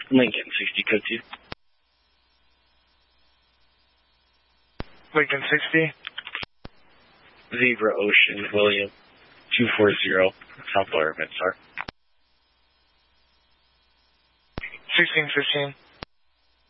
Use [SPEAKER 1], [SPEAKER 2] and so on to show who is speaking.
[SPEAKER 1] Lincoln 60 code 2.
[SPEAKER 2] Lincoln 60.
[SPEAKER 1] Zebra Ocean William 240 South Lower Midstar.
[SPEAKER 2] 1615.